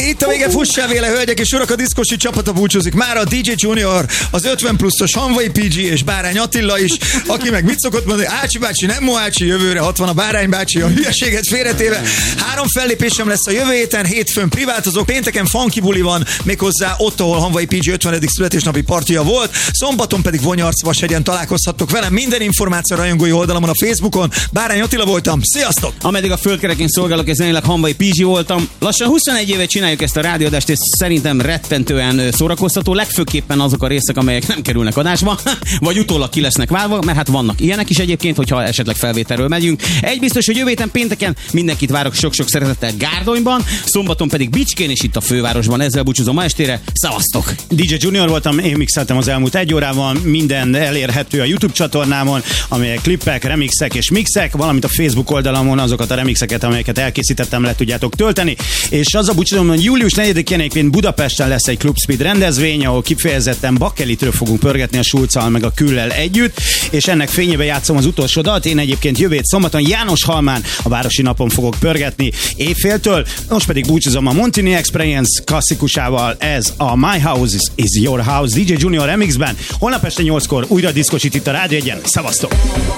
Itt a vége, fussál véle, hölgyek és urak, a diszkosi csapata búcsúzik. Már a DJ Junior, az 50 pluszos Hanvai PG és Bárány Attila is, aki meg mit szokott mondani, Ácsi bácsi, nem Moácsi, jövőre 60 a Bárány bácsi, a hülyeséget félretéve. 3 fellépésem lesz a jövő héten, hétfőn privátozok, pénteken funky buli van, méghozzá ott, ahol Hanvai PG 50. születésnapi partija volt, szombaton pedig Vonyarc-Vashegyen találkozhattok velem. Minden információ rajongói oldalamon a Facebookon. Bárány Attila voltam, sziasztok! Ameddig a földkereken szolgálok, ez zenéleg Hanvai PG voltam. Lassan 21 éve csináljuk ezt a rádióadást, és szerintem rettentően szórakoztató, legfőképpen azok a részek, amelyek nem kerülnek adásba, vagy utólag ki lesznek válva, mert hát vannak ilyenek is egyébként, hogyha esetleg felvételről megyünk. Egy biztos, hogy jövő héten pénteken mindenkit várok sok-sok szeretettel Gárdonyban, szombaton pedig Bicskén és itt a fővárosban. Ezzel búcsúzom ma estére, szavaztok! DJ Junior voltam, én mixeltem az elmúlt 1 órában, minden elérhető a YouTube csatornámon, amelyek klippek, remixek és mixek, valamint a Facebook oldalamon azokat a remixeket, amelyeket elkészítettem, le tudjátok tölteni. És az a búcsúzom, hogy július 4-én Budapesten lesz egy Club Speed rendezvény, ahol kifejezetten bakkelitről fogunk pörgetni a Schulzzal meg a Küllel együtt, és ennek fényében játszom az utolsó dalt. Én egyébként jövő hét szombaton Jánoshalmán a Városi Napon fogok pörgetni éjféltől. Most pedig búcsúzom a Montini Experience klasszikusával, ez a My House is Your House DJ Junior remixben. Holnap este 8-kor újra diszkosít itt a Rádió Egyen. Szevasztok!